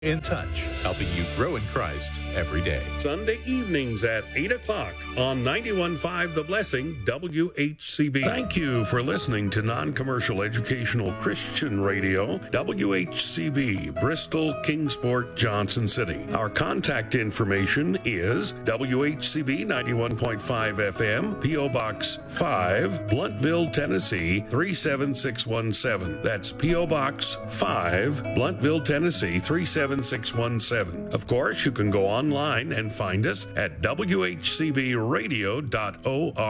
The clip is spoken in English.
In touch, helping you grow in Christ every day. Sunday evenings at 8 o'clock on 91.5 The Blessing, WHCB. Thank you for listening to non-commercial educational Christian radio, WHCB, Bristol, Kingsport, Johnson City. Our contact information is WHCB 91.5 FM, P.O. Box 5, Blunt,ville Tennessee 37617. That's P.O. Box 5, Blunt,ville Tennessee 37617. Of course, you can go online and find us at WHCBradio.org.